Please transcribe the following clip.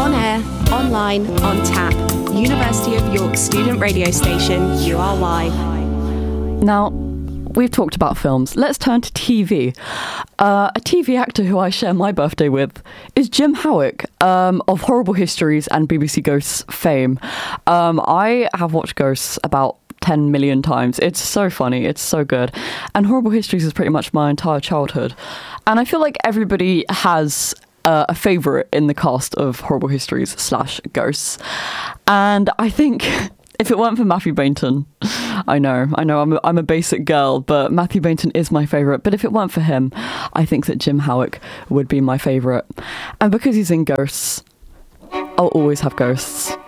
On air, online, on tap. University of York student radio station, URY. Now, we've talked about films. Let's turn to TV. A TV actor who I share my birthday with is Jim Howick, of Horrible Histories and BBC Ghosts fame. I have watched Ghosts about 10 million times. It's so funny. It's so good. And Horrible Histories is pretty much my entire childhood. And I feel like everybody has a favourite in the cast of Horrible Histories / Ghosts. And I think if it weren't for Matthew Bainton, I know I'm a basic girl, but Matthew Bainton is my favourite. But if it weren't for him, I think that Jim Howick would be my favourite. And because he's in Ghosts, I'll always have Ghosts.